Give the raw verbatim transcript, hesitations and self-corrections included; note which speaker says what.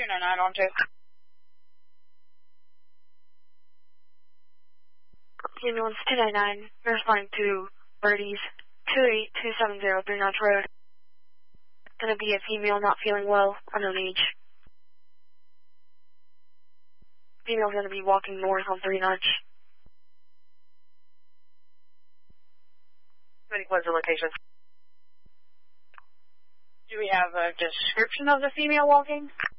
Speaker 1: two nine nine on two.
Speaker 2: Ambulance two nine nine, responding to Birdie's two eight two seven zero Three Notch Road. Gonna be a female not feeling well, unknown age. Female's gonna be walking north on Three Notch.
Speaker 1: Any closer location? Do we have a description of the female walking?